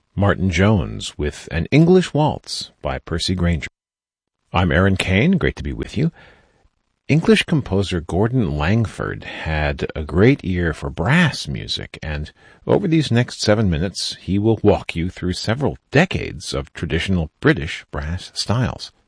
Martin Jones with An English Waltz by Percy Grainger. I'm Aaron Kane, great to be with you. English composer Gordon Langford had a great ear for brass music, and over these next 7 minutes he will walk you through several decades of traditional British brass styles.